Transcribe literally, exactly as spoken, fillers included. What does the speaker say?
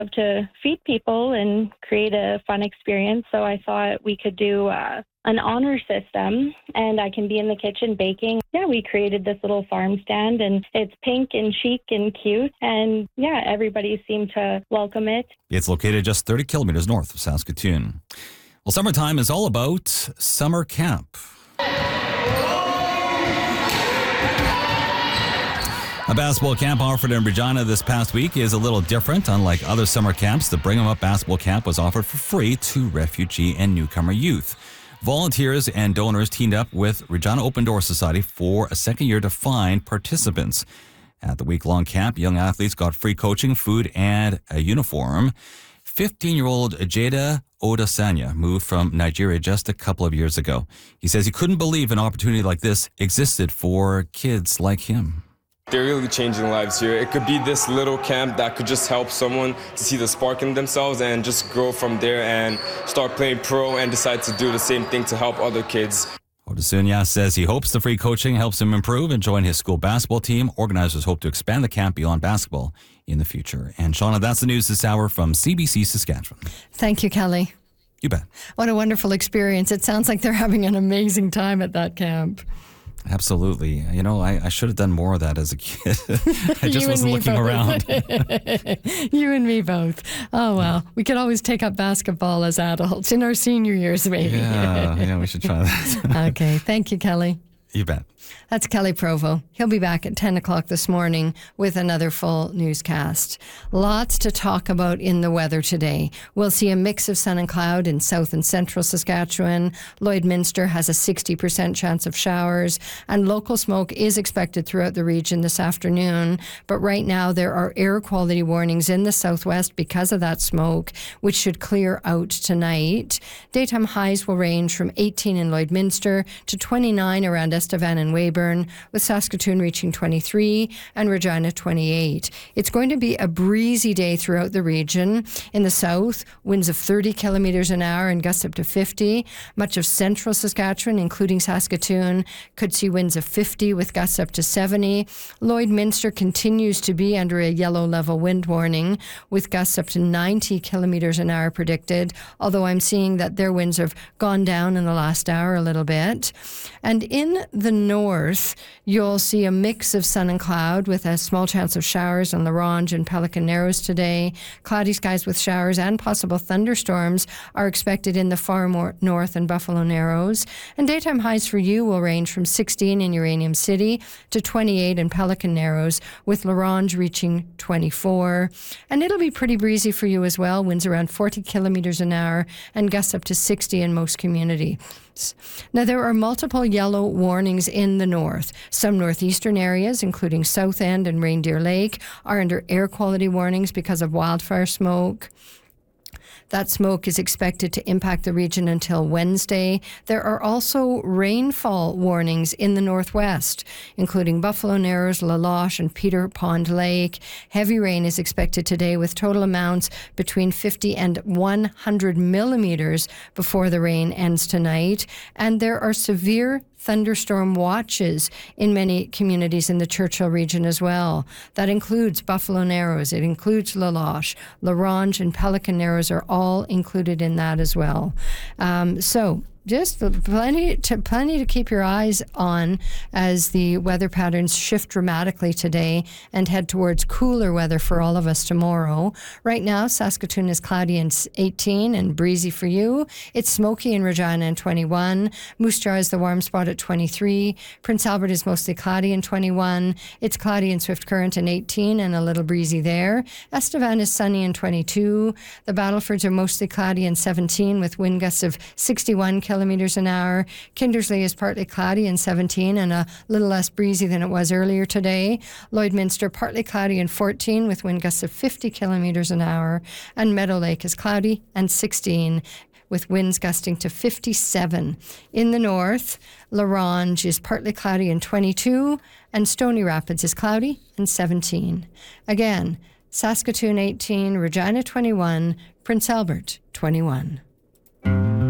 to feed people and create a fun experience. So I thought we could do uh, an honor system, and I can be in the kitchen baking. Yeah, we created this little farm stand, and it's pink and chic and cute. And yeah, everybody seemed to welcome it. It's located just thirty kilometers north of Saskatoon. Well, summertime is all about summer camp. A basketball camp offered in Regina this past week is a little different. Unlike other summer camps, the Bring 'em Up basketball camp was offered for free to refugee and newcomer youth. Volunteers and donors teamed up with Regina Open Door Society for a second year to find participants. At the week-long camp, young athletes got free coaching, food, and a uniform. fifteen-year-old Jada Odasanya moved from Nigeria just a couple of years ago. He says he couldn't believe an opportunity like this existed for kids like him. They're really changing lives here. It could be this little camp that could just help someone to see the spark in themselves and just grow from there and start playing pro and decide to do the same thing to help other kids. Odasunya says he hopes the free coaching helps him improve and join his school basketball team. Organizers hope to expand the camp beyond basketball in the future. And Shauna, that's the news this hour from C B C Saskatchewan. Thank you, Kelly. You bet. What a wonderful experience. It sounds like they're having an amazing time at that camp. Absolutely. You know, I, I should have done more of that as a kid. I just wasn't looking both. around. You and me both. Oh, well. We could always take up basketball as adults in our senior years, maybe. Yeah, yeah, we should try that. Okay. Thank you, Kelly. You bet. That's Kelly Provo. He'll be back at ten o'clock this morning with another full newscast. Lots to talk about in the weather today. We'll see a mix of sun and cloud in south and central Saskatchewan. Lloydminster has a sixty percent chance of showers, and local smoke is expected throughout the region this afternoon. But right now there are air quality warnings in the southwest because of that smoke, which should clear out tonight. Daytime highs will range from eighteen in Lloydminster to twenty-nine around Estevan and Weyburn, with Saskatoon reaching twenty-three and Regina twenty-eight. It's going to be a breezy day throughout the region. In the south, winds of thirty kilometres an hour and gusts up to fifty. Much of central Saskatchewan, including Saskatoon, could see winds of fifty with gusts up to seventy. Lloydminster continues to be under a yellow level wind warning with gusts up to ninety kilometres an hour predicted, although I'm seeing that their winds have gone down in the last hour a little bit. And in the north, you'll see a mix of sun and cloud with a small chance of showers on La Ronge and Pelican Narrows today. Cloudy skies with showers and possible thunderstorms are expected in the far more north and Buffalo Narrows. And daytime highs for you will range from sixteen in Uranium City to twenty-eight in Pelican Narrows, with La Ronge reaching twenty-four. And it'll be pretty breezy for you as well. Winds around forty kilometres an hour and gusts up to sixty in most communities. Now, there are multiple yellow warnings in the north. Some northeastern areas, including South End and Reindeer Lake, are under air quality warnings because of wildfire smoke. That smoke is expected to impact the region until Wednesday. There are also rainfall warnings in the northwest, including Buffalo Narrows, La Loche, and Peter Pond Lake. Heavy rain is expected today with total amounts between fifty and one hundred millimeters before the rain ends tonight. And there are severe thunderstorm watches in many communities in the Churchill region as well. That includes Buffalo Narrows, it includes La Loche, La Ronge, and Pelican Narrows are all included in that as well. Um, so just plenty to plenty to keep your eyes on as the weather patterns shift dramatically today and head towards cooler weather for all of us tomorrow. Right now, Saskatoon is cloudy and eighteen and breezy for you. It's smoky in Regina and twenty-one. Moose Jaw is the warm spot at twenty-three. Prince Albert is mostly cloudy and twenty-one. It's cloudy in Swift Current and eighteen and a little breezy there. Estevan is sunny and twenty-two. The Battlefords are mostly cloudy and seventeen with wind gusts of sixty-one kilometers an hour. Kindersley is partly cloudy and seventeen and a little less breezy than it was earlier today. Lloydminster partly cloudy and fourteen with wind gusts of fifty kilometers an hour. And Meadow Lake is cloudy and sixteen with winds gusting to fifty-seven. In the north, La Ronge is partly cloudy and twenty-two, and Stony Rapids is cloudy and seventeen. Again, Saskatoon eighteen, Regina twenty-one, Prince Albert twenty-one.